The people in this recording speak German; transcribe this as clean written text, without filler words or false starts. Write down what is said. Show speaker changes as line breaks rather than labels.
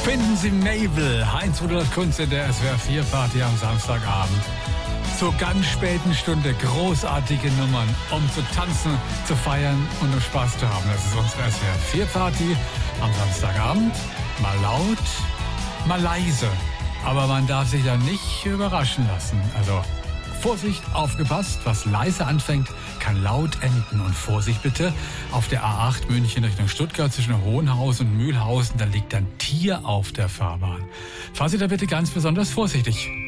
Finden Sie Mabel, Heinz Rudolf Kunz in der SWR 4 Party am Samstagabend. Zur ganz späten Stunde großartige Nummern, um zu tanzen, zu feiern und um Spaß zu haben. Das ist unsere SWR 4 Party am Samstagabend. Mal laut, mal leise. Aber man darf sich da nicht überraschen lassen. Also Vorsicht, aufgepasst, was leise anfängt, kann laut enden. Und Vorsicht bitte, auf der A8 München Richtung Stuttgart zwischen Hohenhausen und Mühlhausen, da liegt ein Tier auf der Fahrbahn. Fahren Sie da bitte ganz besonders vorsichtig.